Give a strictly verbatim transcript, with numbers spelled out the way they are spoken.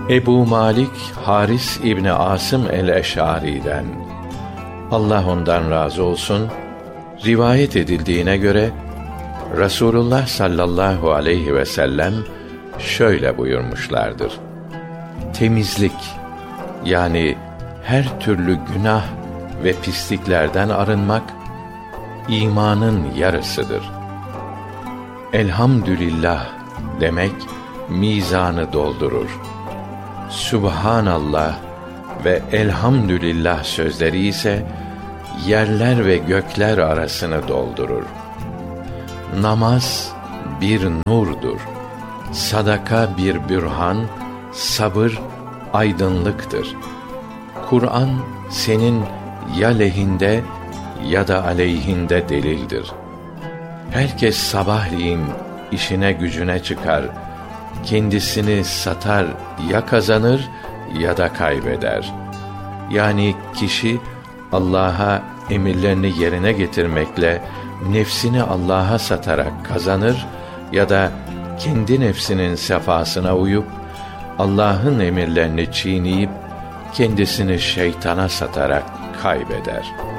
Ebu Malik Haris İbni Asım el-Eş'ari'den, Allah ondan razı olsun, rivayet edildiğine göre Resulullah sallallahu aleyhi ve sellem şöyle buyurmuşlardır: temizlik, yani her türlü günah ve pisliklerden arınmak imanın yarısıdır. Elhamdülillah demek mizanı doldurur. Sübhanallah ve elhamdülillah sözleri ise yerler ve gökler arasını doldurur. Namaz bir nurdur. Sadaka bir bürhan, sabır aydınlıktır. Kur'an senin ya lehinde ya da aleyhinde delildir. Herkes sabahleyin işine gücüne çıkar, kendisini satar, ya kazanır ya da kaybeder. Yani kişi Allah'a emirlerini yerine getirmekle nefsini Allah'a satarak kazanır ya da kendi nefsinin sefasına uyup Allah'ın emirlerini çiğneyip kendisini şeytana satarak kaybeder.